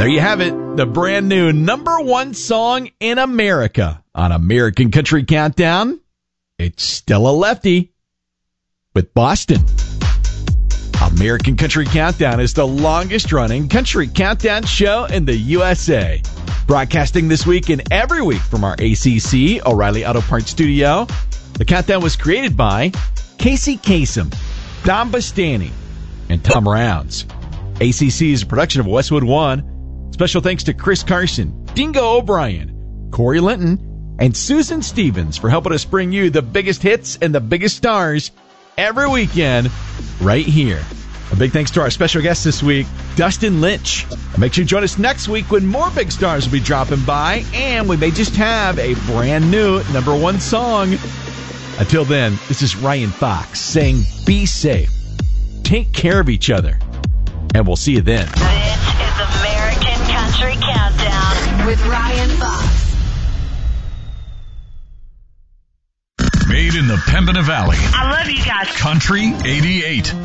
There you have it, the brand new number one song in America on American Country Countdown. It's still a lefty with Boston. American Country Countdown is the longest-running country countdown show in the USA. Broadcasting this week and every week from our ACC O'Reilly Auto Parts studio. The countdown was created by Casey Kasem, Don Bastani, and Tom Rounds. ACC is a production of Westwood One. Special thanks to Chris Carson, Dingo O'Brien, Corey Linton, and Susan Stevens for helping us bring you the biggest hits and the biggest stars every weekend right here. A big thanks to our special guest this week, Dustin Lynch. Make sure you join us next week when more big stars will be dropping by, and we may just have a brand new number one song. Until then, this is Ryan Fox saying be safe, take care of each other, and we'll see you then. This is American Country Countdown with Ryan Fox. Made in the Pembina Valley. I love you guys. Country 88.